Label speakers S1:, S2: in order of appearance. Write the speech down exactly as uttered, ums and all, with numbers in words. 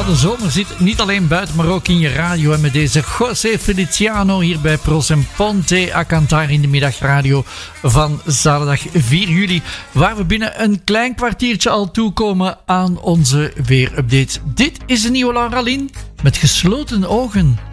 S1: de zomer zit niet alleen buiten, maar ook in je radio. En met deze José Feliciano hier bij Pros en Ponte a Cantar in de middagradio van zaterdag vier juli. Waar we binnen een klein kwartiertje al toekomen aan onze weerupdate. Dit is de nieuwe Laura Lin met gesloten ogen.